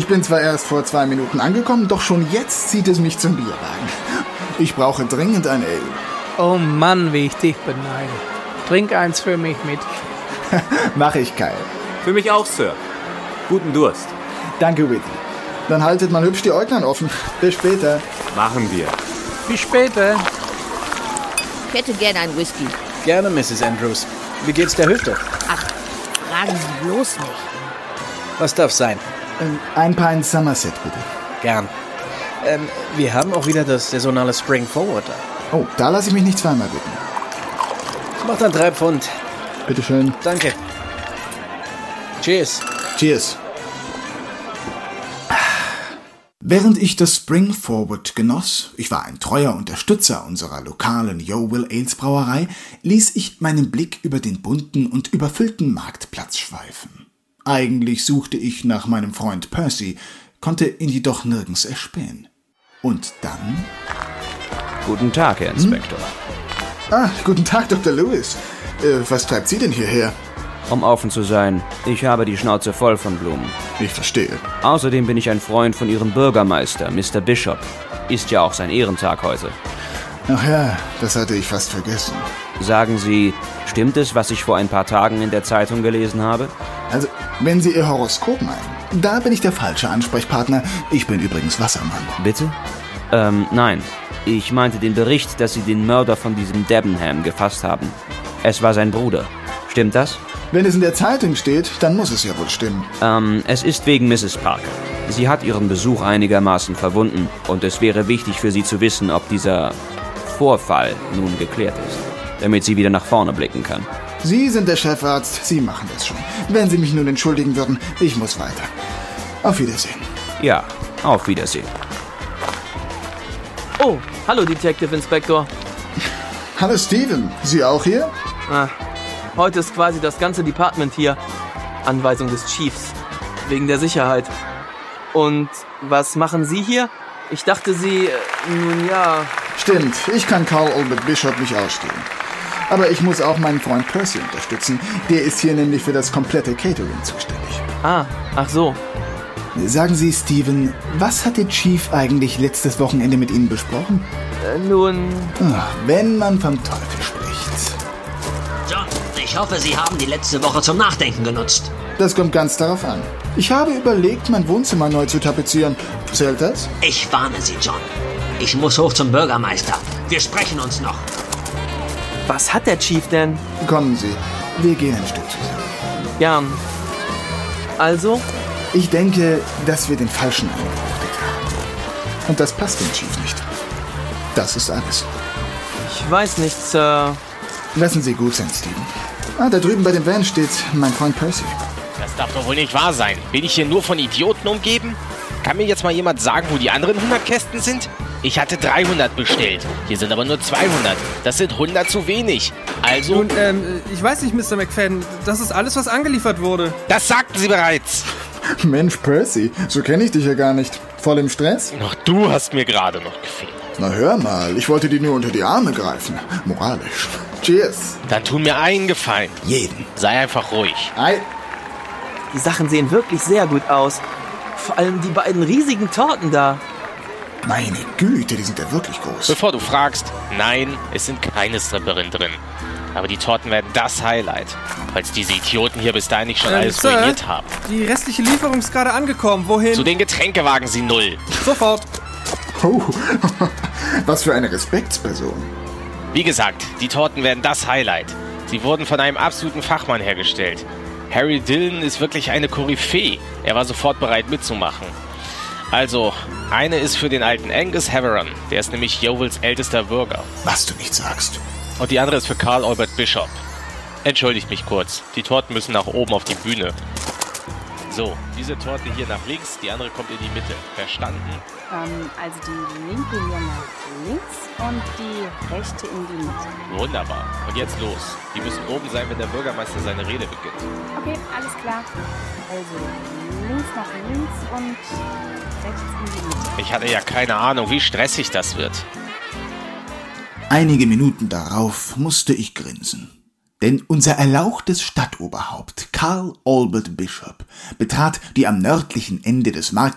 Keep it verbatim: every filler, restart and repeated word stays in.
Ich bin zwar erst vor zwei Minuten angekommen, doch schon jetzt zieht es mich zum Bierwagen. Ich brauche dringend ein Ale. Oh Mann, wie ich dich beneide. Trink eins für mich mit. Mach ich, Kyle. Für mich auch, Sir. Guten Durst. Danke, Whitty. Dann haltet mal hübsch die Äuglein offen. Bis später. Machen wir. Bis später. Ich hätte gerne einen Whisky. Gerne, Misses Andrews. Wie geht's der Hüfte? Ach, fragen Sie bloß nicht. Was darf sein? Ähm, Ein Pint Somerset, bitte. Gern. Ähm, wir haben auch wieder das saisonale Spring Forward da. Oh, da lasse ich mich nicht zweimal bitten. Macht dann drei Pfund. Bitteschön. Danke. Cheers. Cheers. Während ich das Spring Forward genoss, ich war ein treuer Unterstützer unserer lokalen Yeovil Ales Brauerei, ließ ich meinen Blick über den bunten und überfüllten Marktplatz schweifen. Eigentlich suchte ich nach meinem Freund Percy, konnte ihn jedoch nirgends erspähen. Und dann... Guten Tag, Herr Inspektor. Hm? Ah, guten Tag, Doktor Lewis. Äh, was treibt Sie denn hierher? Um offen zu sein, ich habe die Schnauze voll von Blumen. Ich verstehe. Außerdem bin ich ein Freund von Ihrem Bürgermeister, Mister Bishop. Ist ja auch sein Ehrentag heute. Ach ja, das hatte ich fast vergessen. Sagen Sie, stimmt es, was ich vor ein paar Tagen in der Zeitung gelesen habe? Also, wenn Sie Ihr Horoskop meinen, da bin ich der falsche Ansprechpartner. Ich bin übrigens Wassermann. Bitte? Ähm, nein. Ich meinte den Bericht, dass Sie den Mörder von diesem Debenham gefasst haben. Es war sein Bruder. Stimmt das? Wenn es in der Zeitung steht, dann muss es ja wohl stimmen. Ähm, es ist wegen Misses Parker. Sie hat ihren Besuch einigermaßen verwunden und es wäre wichtig für Sie zu wissen, ob dieser Vorfall nun geklärt ist, damit sie wieder nach vorne blicken kann. Sie sind der Chefarzt, Sie machen das schon. Wenn Sie mich nun entschuldigen würden, ich muss weiter. Auf Wiedersehen. Ja, auf Wiedersehen. Oh, hallo Detective Inspector. Hallo Steven, Sie auch hier? Ah, heute ist quasi das ganze Department hier. Anweisung des Chiefs. Wegen der Sicherheit. Und was machen Sie hier? Ich dachte, Sie... Nun ja... Stimmt, ich kann Carl Albert Bishop nicht ausstehen. Aber ich muss auch meinen Freund Percy unterstützen. Der ist hier nämlich für das komplette Catering zuständig. Ah, ach so. Sagen Sie, Steven, was hat der Chief eigentlich letztes Wochenende mit Ihnen besprochen? Äh, nun... Ach, wenn man vom Teufel spricht. John, ich hoffe, Sie haben die letzte Woche zum Nachdenken genutzt. Das kommt ganz darauf an. Ich habe überlegt, mein Wohnzimmer neu zu tapezieren. Zählt das? Ich warne Sie, John. Ich muss hoch zum Bürgermeister. Wir sprechen uns noch. Was hat der Chief denn? Kommen Sie, wir gehen ein Stück zusammen. Gern. Also? Ich denke, dass wir den Falschen eingeordnet haben. Und das passt dem Chief nicht. Das ist alles. Ich weiß nicht, Sir. Lassen Sie gut sein, Steven. Ah, da drüben bei dem Van steht mein Freund Percy. Das darf doch wohl nicht wahr sein. Bin ich hier nur von Idioten umgeben? Kann mir jetzt mal jemand sagen, wo die anderen hundert Kästen sind? Ich hatte dreihundert bestellt. Hier sind aber nur zweihundert. Das sind hundert zu wenig. Also... Nun, ähm, ich weiß nicht, Mister McFadden. Das ist alles, was angeliefert wurde. Das sagten Sie bereits. Mensch, Percy, so kenne ich dich ja gar nicht. Voll im Stress? Noch du hast mir gerade noch gefehlt. Na hör mal, ich wollte dir nur unter die Arme greifen. Moralisch. Cheers. Dann tun mir einen Gefallen. Jeden. Sei einfach ruhig. Ei. Die Sachen sehen wirklich sehr gut aus. Vor allem die beiden riesigen Torten da. Meine Güte, die sind ja wirklich groß. Bevor du fragst, nein, es sind keine Stripperinnen drin. Aber die Torten werden das Highlight, falls diese Idioten hier bis dahin nicht schon Ähm, alles Sir, ruiniert haben. Die restliche Lieferung ist gerade angekommen. Wohin? Zu den Getränkewagen Sie null. Sofort. Oh, was für eine Respektsperson. Wie gesagt, die Torten werden das Highlight. Sie wurden von einem absoluten Fachmann hergestellt. Harry Dillon ist wirklich eine Koryphäe. Er war sofort bereit mitzumachen. Also, eine ist für den alten Angus Haveron. Der ist nämlich Yeovils ältester Bürger. Was du nicht sagst. Und die andere ist für Carl Albert Bishop. Entschuldigt mich kurz. Die Torten müssen nach oben auf die Bühne. So, diese Torte hier nach links, die andere kommt in die Mitte. Verstanden? Ähm, also die linke hier nach links und die rechte in die Mitte. Wunderbar. Und jetzt los. Die müssen oben sein, wenn der Bürgermeister seine Rede beginnt. Okay, alles klar. Also links nach links und rechts in die Mitte. Ich hatte ja keine Ahnung, wie stressig das wird. Einige Minuten darauf musste ich grinsen. Denn unser erlauchtes Stadtoberhaupt, Carl Albert Bishop, betrat die am nördlichen Ende des Marktes